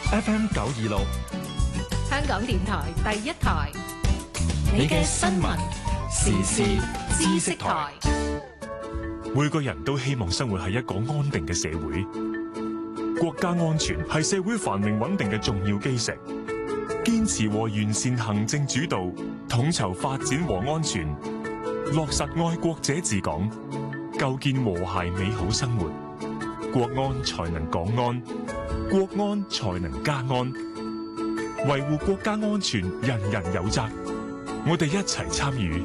FM 926， 香港電台第一台，你嘅新聞時事知識台。 每個人都希望生活喺一個安定嘅社會，國家安全係社會繁榮穩定嘅重要基石。堅持和完善行政主導，統籌發展和安全，落實愛國者治港，構建和諧美好生活，國安才能港安，國安才能家安。維護國家安全，人人有責，我哋一齊參與。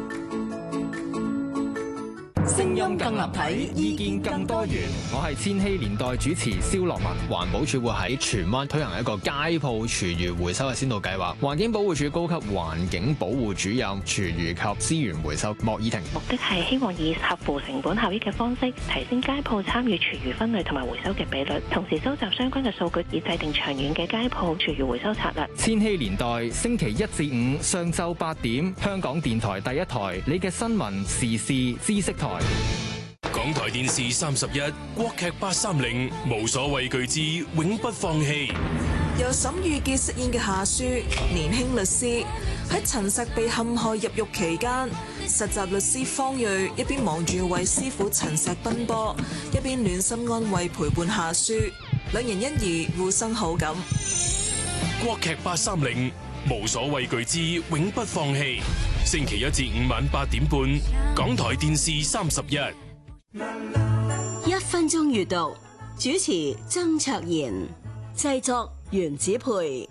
聲音更立體，意見更多元。 我係千禧年代主持蕭樂文。環保署會喺荃灣推行一個街鋪廚餘回收嘅先導計劃。環境保護署高級環境保護主任廚餘及資源回收莫以婷。 目的係希望以合乎成本效益嘅方式，提升街鋪參與廚餘分類同埋回收嘅比率，同時收集相關嘅數據，以制定長遠嘅街鋪廚餘回收策略。 千禧年代星期一至五上晝8點，香港電台第一台，你嘅新聞時事知識台。 港台電視31國劇830，無所畏懼之永不放棄。 由沈玉潔飾演嘅夏書，年輕律師喺陳實被陷害入獄期間，實習律師方睿一邊忙住為師傅陳實奔波，一邊暖心安慰陪伴夏書，兩人因而互生好感。 國劇830，無所畏懼之永不放棄。星期一至五晚8點半，港台電視31。 1分鐘閱讀，主持曾卓賢，製作袁子培。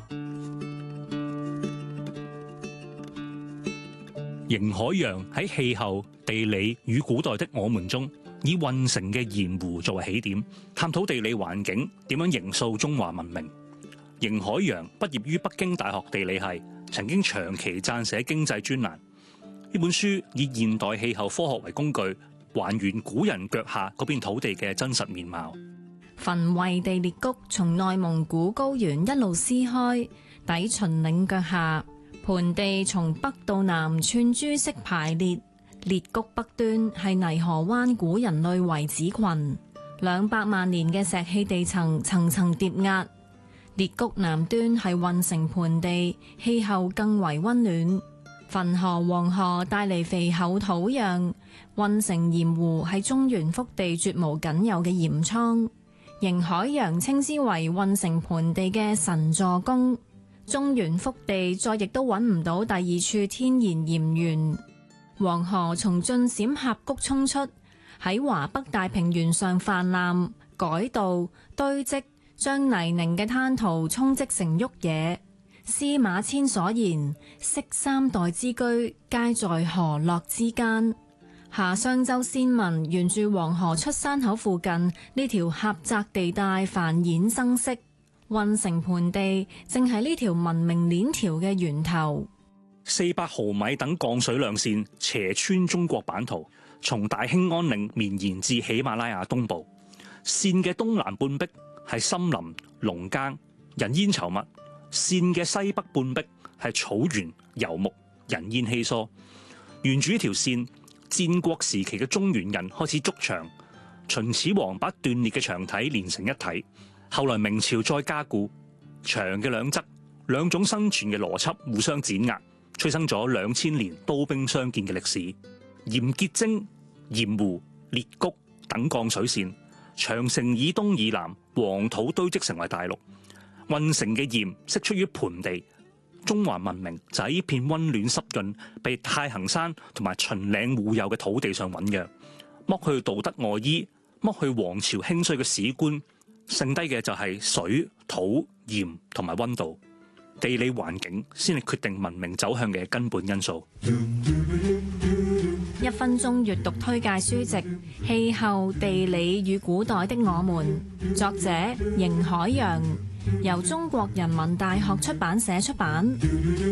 邢海洋喺氣候、地理與古代的我們中，以運城嘅鹽湖作為起點，探討地理環境點樣形塑中華文明。邢海洋畢業於北京大學地理系，曾經長期撰寫經濟專欄。呢本書以現代氣候科學為工具，還原古人腳下嗰片土地嘅真實面貌。 焚慧地裂谷從內蒙古高原一路撕開，抵秦嶺腳下，盆地從北到南串珠式排列。裂谷北端係泥河灣古人類遺址群，200萬年嘅石器地層層層疊壓。裂谷南端係運城盆地，氣候更為溫暖。汾河、黃河帶嚟肥厚土壤，運城鹽湖係中原腹地絕無僅有嘅鹽倉。邢海洋稱之為運城盆地嘅神助攻。中原腹地再亦都揾唔到第二處天然鹽源。黃河從晉陝峽谷衝出，喺華北大平原上泛濫、改道、堆積，將泥濘嘅灘塗沖積成沃野。司馬遷所言，昔三代之居，皆在河洛之間。夏商周先民沿住黃河出山口附近呢條狹窄地帶繁衍生息，運城盆地正係呢條文明鏈條嘅源頭。 400毫米等降水量線斜穿中國版圖，從大興安嶺綿延至喜馬拉雅東部。線嘅東南半壁係森林、農耕、人煙稠密。線嘅西北半壁係草原、游牧、人煙稀疏。沿住呢條線，戰國時期嘅中原人開始築牆，秦始皇把斷裂嘅牆體連成一體。後來明朝再加固，牆嘅兩側兩種生存嘅邏輯互相碾壓，催生咗2000年刀兵相見嘅歷史。鹽結晶、鹽湖、裂谷等降水線，長城以東以南黃土堆積成為大陸。運城嘅鹽釋出於盆地，中華文明就喺呢片溫暖濕潤、被太行山同埋秦嶺護佑嘅土地上醞釀。剝去道德外衣，剝去王朝興衰嘅史觀，剩低嘅就係水、土、鹽同埋溫度。地理環境先係決定文明走向嘅根本因素。 1分鐘閱讀推介書籍《氣候、地理與古代的我們》，作者邢海洋，由中國人民大學出版社出版。